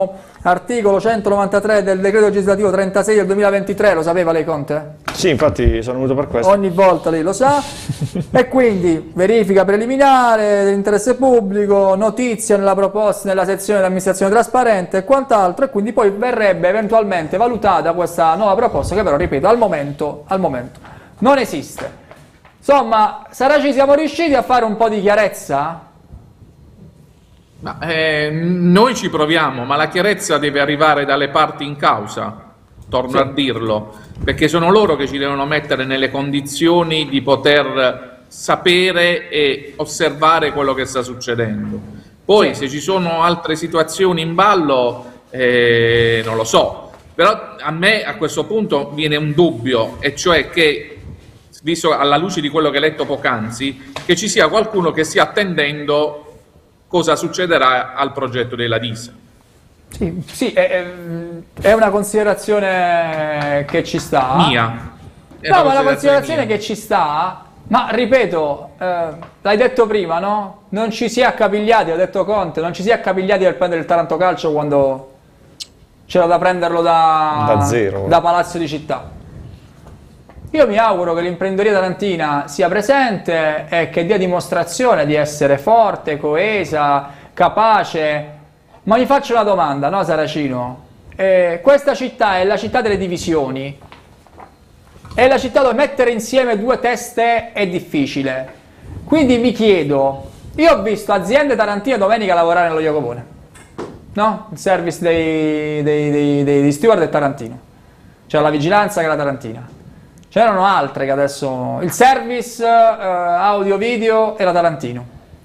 articolo 193 del decreto legislativo 36 del 2023, lo sapeva lei, Conte? Sì, infatti sono venuto per questo. Ogni volta lei lo sa. E quindi verifica preliminare dell'interesse pubblico, notizia nella proposta nella sezione dell'amministrazione trasparente e quant'altro, e quindi poi verrebbe eventualmente valutata questa nuova proposta, che però, ripeto, al momento non esiste. Insomma, ci siamo riusciti a fare un po' di chiarezza? Ma, noi ci proviamo, ma la chiarezza deve arrivare dalle parti in causa, torno a dirlo, perché sono loro che ci devono mettere nelle condizioni di poter sapere e osservare quello che sta succedendo. Poi se ci sono altre situazioni in ballo, non lo so, però a me a questo punto viene un dubbio, e cioè che, visto alla luce di quello che hai letto poc'anzi, che ci sia qualcuno che stia attendendo cosa succederà al progetto della DISA. Sì, è una considerazione che ci sta. Mia. No, ma la considerazione che ci sta, ma ripeto, l'hai detto prima, no? Non ci si è accapigliati, ha detto Conte, non ci si è accapigliati per prendere il Taranto Calcio quando c'era da prenderlo da zero, da Palazzo di Città. Io mi auguro che l'imprenditoria tarantina sia presente e che dia dimostrazione di essere forte, coesa, capace. Ma mi faccio una domanda, no, Saracino? Questa città è la città delle divisioni. È la città dove mettere insieme due teste è difficile. Quindi mi chiedo, io ho visto aziende tarantine domenica lavorare nello Jacopone, no? Il service dei steward è tarantino. C'era la vigilanza che era tarantina. C'erano altre che adesso... Il service audio-video era tarantino.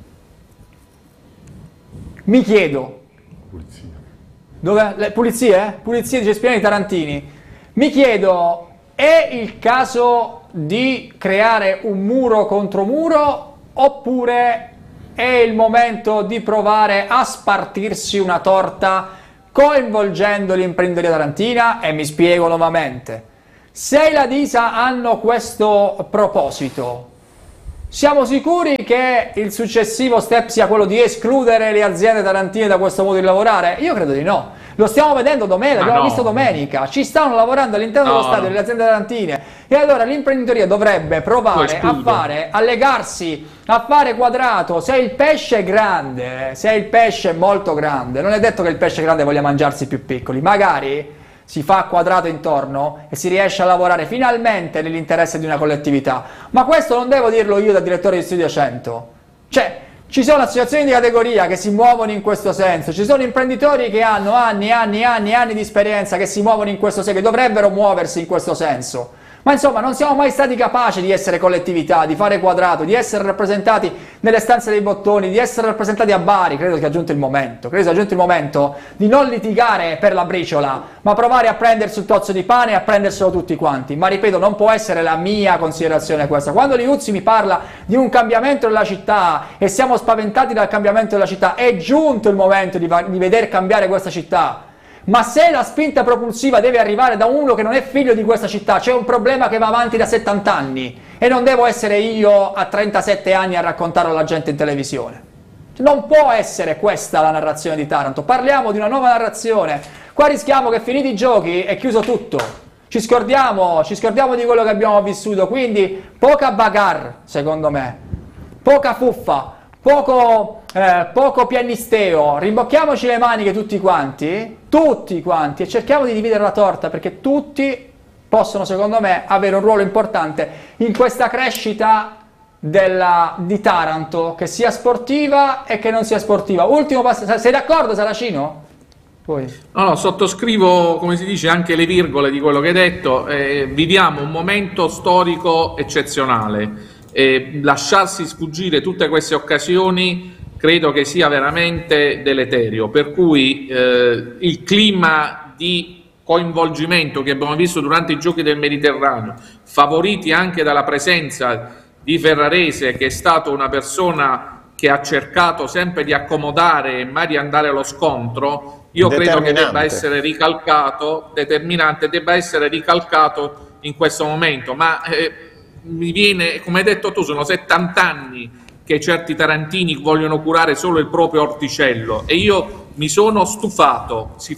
Mi chiedo... Pulizia. Dove? Le pulizie? Pulizie di Cespiani Tarantini. Mi chiedo, è il caso di creare un muro contro muro, oppure è il momento di provare a spartirsi una torta coinvolgendo l'imprenditoria tarantina? E mi spiego nuovamente. Se la DISA hanno questo proposito, siamo sicuri che il successivo step sia quello di escludere le aziende tarantine da questo modo di lavorare? Io credo di no. Lo stiamo vedendo domenica, l'abbiamo visto domenica. Ci stanno lavorando all'interno dello stadio le aziende tarantine. E allora l'imprenditoria dovrebbe provare a legarsi, a fare quadrato. Se il pesce è grande, se il pesce è molto grande, non è detto che il pesce grande voglia mangiarsi i più piccoli. Magari si fa quadrato intorno e si riesce a lavorare finalmente nell'interesse di una collettività. Ma questo non devo dirlo io da direttore di Studio 100. Cioè, ci sono associazioni di categoria che si muovono in questo senso, ci sono imprenditori che hanno anni di esperienza che si muovono in questo senso, che dovrebbero muoversi in questo senso. Ma insomma, non siamo mai stati capaci di essere collettività, di fare quadrato, di essere rappresentati nelle stanze dei bottoni, di essere rappresentati a Bari. Credo sia giunto il momento di non litigare per la briciola, ma provare a prendersi un tozzo di pane e a prenderselo tutti quanti. Ma ripeto, non può essere la mia considerazione questa. Quando Liuzzi mi parla di un cambiamento della città e siamo spaventati dal cambiamento della città, è giunto il momento di veder cambiare questa città. Ma se la spinta propulsiva deve arrivare da uno che non è figlio di questa città, c'è un problema che va avanti da 70 anni e non devo essere io a 37 anni a raccontarlo alla gente in televisione. Non può essere questa la narrazione di Taranto. Parliamo di una nuova narrazione. Qua rischiamo che finiti i giochi è chiuso tutto. Ci scordiamo di quello che abbiamo vissuto, quindi poca bagarre, secondo me, poca fuffa, poco pianisteo, rimbocchiamoci le maniche tutti quanti e cerchiamo di dividere la torta, perché tutti possono, secondo me, avere un ruolo importante in questa crescita di Taranto, che sia sportiva e che non sia sportiva. Ultimo passaggio, sei d'accordo, Saracino? Poi. No, sottoscrivo, come si dice, anche le virgole di quello che hai detto. Viviamo un momento storico eccezionale. Lasciarsi sfuggire tutte queste occasioni credo che sia veramente deleterio, per cui il clima di coinvolgimento che abbiamo visto durante i Giochi del Mediterraneo, favoriti anche dalla presenza di Ferrarese, che è stato una persona che ha cercato sempre di accomodare e mai di andare allo scontro, io credo che debba essere ricalcato, determinante, debba essere ricalcato in questo momento. Ma mi viene, come hai detto tu, sono 70 anni che certi tarantini vogliono curare solo il proprio orticello, e io mi sono stufato.